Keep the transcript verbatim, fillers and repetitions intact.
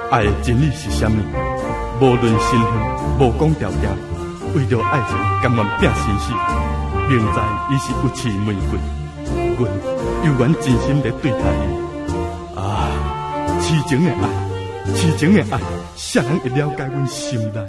爱的真理是什么？无论身份，无讲条件，为着爱情甘愿拼生死。明知伊是有刺玫瑰，阮犹原真心咧对待伊。啊，痴情的爱，痴情的爱，谁人会了解阮心内？